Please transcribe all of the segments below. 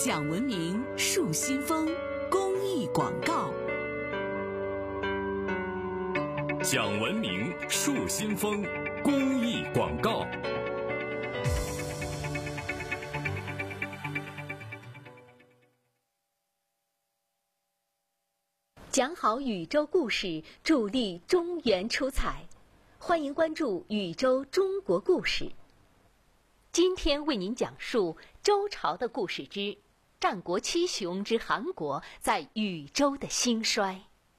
讲文明树新风公益广告。 讲文明树新风公益广告。 讲好宇宙故事，助力中原出彩。欢迎关注宇宙中国故事。今天为您讲述周朝的故事之战国七雄之韩国在禹州的兴衰。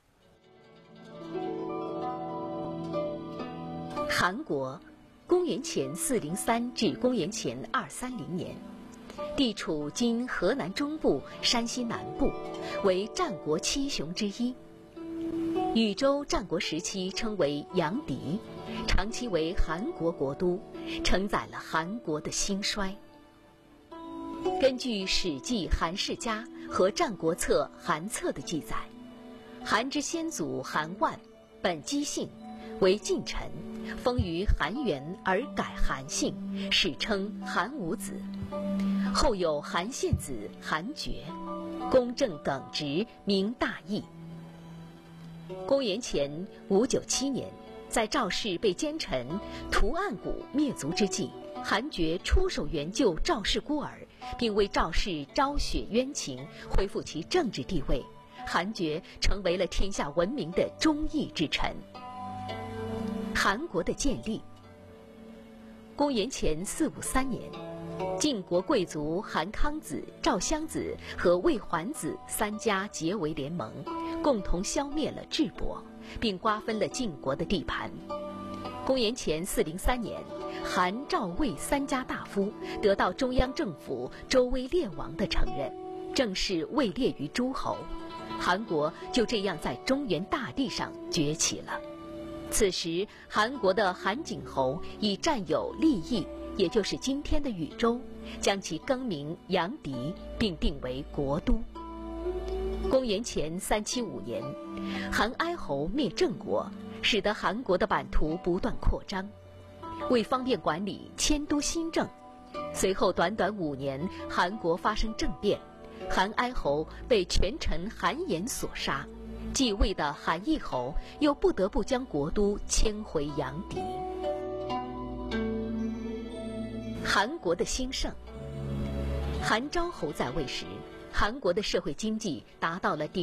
韩国，公元前403至公元前230年，地处今河南中部、山西南部，为战国七雄之一。禹州战国时期称为阳翟，长期为韩国国都，承载了韩国的兴衰。根据《史记·韩世家》和《战国策·韩策》的记载，韩之先祖韩万，本姬姓，为晋臣，封于韩元而改韩姓，史称韩武子。后有韩献子韩厥，公正耿直，名大义。公元前597年，在赵氏被奸臣屠岸贾灭族之际，韩厥出手援救赵氏孤儿，并为赵氏昭雪冤情，恢复其政治地位。韩厥成为了天下闻名的忠义之臣。韩国的建立，公元前453年，晋国贵族韩康子、赵襄子和魏桓子三家结为联盟，共同消灭了智伯，并瓜分了晋国的地盘。公元前403年，韩、赵、魏三家大夫得到中央政府周威烈王的承认，正式位列于诸侯。韩国就这样在中原大地上崛起了。此时，韩国的韩景侯已占有利益，也就是今天的禹州，将其更名阳翟，并定为国都。公元前375年，韩哀侯灭郑国，使得韩国的版图不断扩张。为方便管理，迁都新郑。随后短短5年，韩国发生政变，韩哀侯被权臣韩延所杀，继位的韩义侯又不得不将国都迁回阳翟。韩国的兴盛，韩昭侯在位时，韩国的社会经济达到了